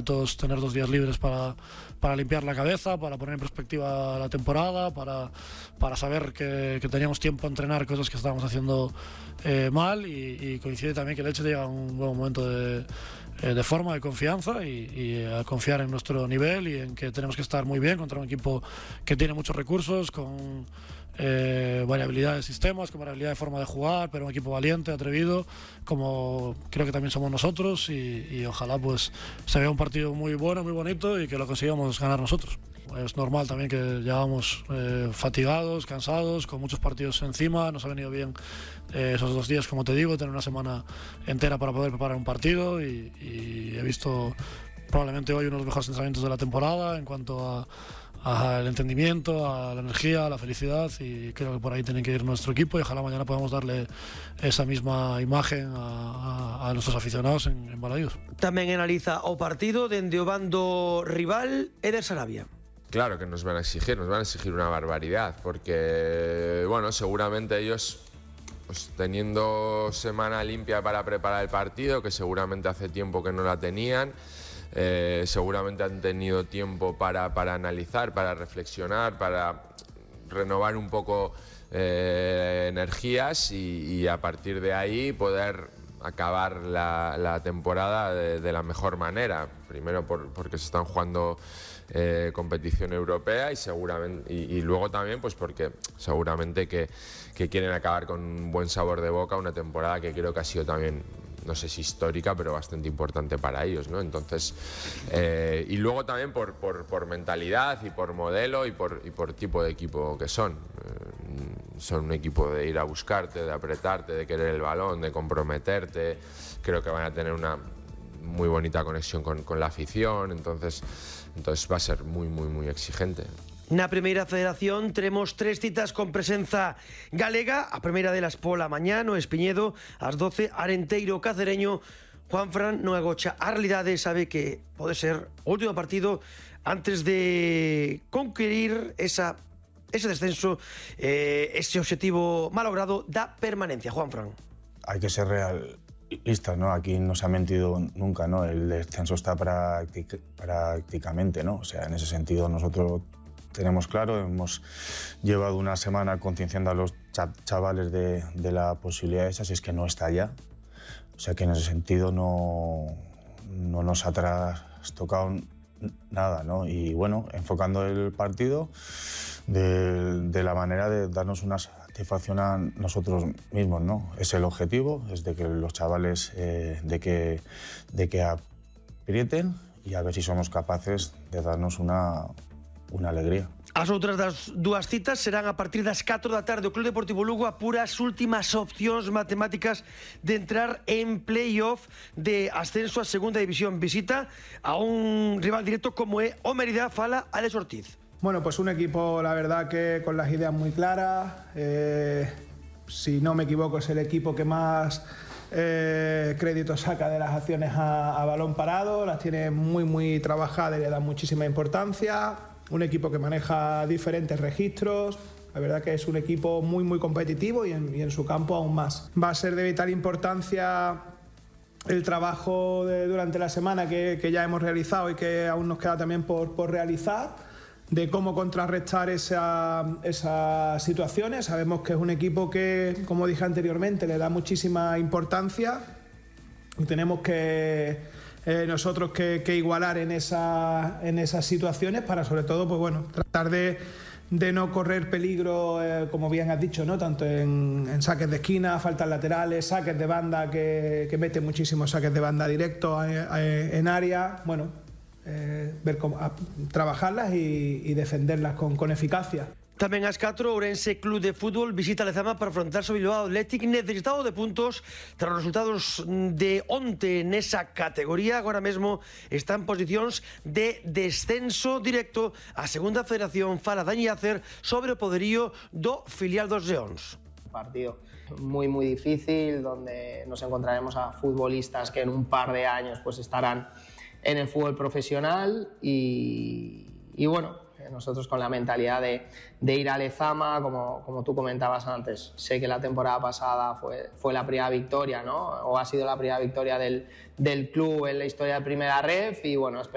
momentos tener 2 días libres para limpiar la cabeza, para poner en perspectiva la temporada, para saber que teníamos tiempo a entrenar cosas que estábamos haciendo mal, y coincide también que el Elche llega a un buen momento de forma, de confianza, y a confiar en nuestro nivel y en que tenemos que estar muy bien contra un equipo que tiene muchos recursos, con variabilidad de sistemas, con variabilidad de forma de jugar, pero un equipo valiente, atrevido, como creo que también somos nosotros, y ojalá pues se vea un partido muy bueno, muy bonito, y que lo consigamos ganar nosotros. Es normal también que llegábamos fatigados, cansados, con muchos partidos encima. Nos ha venido bien esos 2 días, como te digo, tener una semana entera para poder preparar un partido, y he visto probablemente hoy uno de los mejores entrenamientos de la temporada en cuanto al entendimiento, a la energía, a la felicidad, y creo que por ahí tiene que ir nuestro equipo, y ojalá mañana podamos darle esa misma imagen a nuestros aficionados en Balaídos. Tamén analiza o partido dende o bando rival Eder Sarabia. Claro que nos van a exigir una barbaridad, porque bueno, seguramente ellos, pues, teniendo semana limpia para preparar el partido, que seguramente hace tiempo que no la tenían, seguramente han tenido tiempo para analizar, para reflexionar, para renovar un poco energías, y a partir de ahí poder acabar la temporada de la mejor manera. Primero porque se están jugando competición europea, y luego también pues porque seguramente que quieren acabar con un buen sabor de boca una temporada que creo que ha sido también, no sé si histórica, pero bastante importante para ellos, ¿no? Entonces, y luego también por mentalidad y por modelo y por tipo de equipo que son. Son un equipo de ir a buscarte, de apretarte, de querer el balón, de comprometerte. Creo que van a tener una muy bonita conexión con la afición, entonces va a ser muy, muy, muy exigente. Na primeira federación teremos 3 citas con presenza galega. A primeira delas pola mañá no Espiñedo, ás 12, Arenteiro Cacereño. Juanfran non agocha a realidade, sabe que pode ser o último partido antes de conquerir ese descenso, ese objetivo malogrado da permanencia. Juanfran. Hay que ser realistas, ¿no? Aquí no se ha mentido nunca, ¿no? El descenso está prácticamente, ¿no? O sea, en ese sentido nosotros tenemos claro, hemos llevado una semana concienciando a los chavales de la posibilidad esa, si es que no está ya. O sea que en ese sentido no nos ha trastocado nada, ¿no? Y bueno, enfocando el partido de la manera de darnos una satisfacción a nosotros mismos, ¿no? Es el objetivo, es de que los chavales de que aprieten, y a ver si somos capaces de darnos una alegría. As outras das 2 citas serán a partir das 4 da tarde. O Club Deportivo Lugo apura as últimas opcións matemáticas de entrar en play-off de ascenso a segunda división. Visita a un rival directo como é o Mérida. Fala Alex Ortiz. Bueno, pues un equipo, la verdad, que con las ideas muy claras. Si no me equivoco, es el equipo que más crédito saca de las acciones a balón parado. Las tiene muy, muy trabajadas y le da muchísima importancia. Un equipo que maneja diferentes registros. La verdad que es un equipo muy, muy competitivo, y en su campo aún más. Va a ser de vital importancia el trabajo durante la semana que ya hemos realizado y que aún nos queda también por realizar, de cómo contrarrestar esas situaciones. Sabemos que es un equipo que, como dije anteriormente, le da muchísima importancia, y tenemos que nosotros que igualar en esas situaciones para, sobre todo, pues bueno, tratar de no correr peligro, como bien has dicho, ¿no? Tanto en saques de esquina, faltas laterales, saques de banda, que meten muchísimos saques de banda directos en área. Bueno, ver cómo trabajarlas y defenderlas con eficacia. Tamén ás 4, Ourense Club de Fútbol visita Lezama para afrontarse o Bilbao Athletic, necesitado de puntos tras os resultados de onte nesa categoría. Agora mesmo está en posicións de descenso directo a segunda federación. Fala Dani Acer sobre o poderío do filial dos Leóns. Partido muy muy difícil, donde nos encontraremos a futbolistas que en un par de años pues estarán en el fútbol profesional, y bueno, nosotros con la mentalidad de ir a Lezama, como tú comentabas antes. Sé que la temporada pasada fue la primera victoria, ¿no? O ha sido la primera victoria del club en la historia de Primera Ref, y bueno,